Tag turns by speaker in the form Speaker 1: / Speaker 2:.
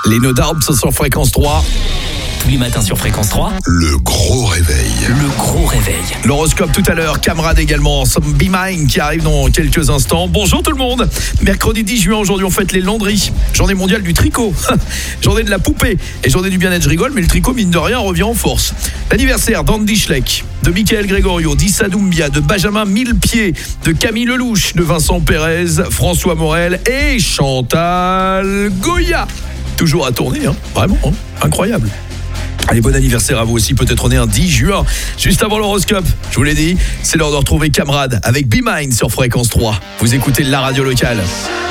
Speaker 1: Les No Doubt sur Fréquence 3.
Speaker 2: Tous les matins sur Fréquence 3.
Speaker 3: Le gros réveil.
Speaker 2: Le gros réveil.
Speaker 1: L'horoscope tout à l'heure, Camarade également, Be Mine qui arrive dans quelques instants. Bonjour tout le monde. Mercredi 10 juin, aujourd'hui on fête les launderies. Journée mondiale du tricot. Journée de la poupée. Et journée du bien-être, je rigole, mais le tricot, mine de rien, revient en force. L'anniversaire d'Andy Schleck, de Michael Gregorio, d'Issa Doumbia, de Benjamin Millepied, de Camille Lelouch, de Vincent Pérez, François Morel et Chantal Goya. Toujours à tourner, hein. Vraiment, hein. Incroyable. Allez, bon anniversaire à vous aussi, peut-être né un 10 juin. Juste avant l'horoscope, je vous l'ai dit, c'est l'heure de retrouver Camarade avec Be Mine sur Fréquence 3. Vous écoutez la radio locale.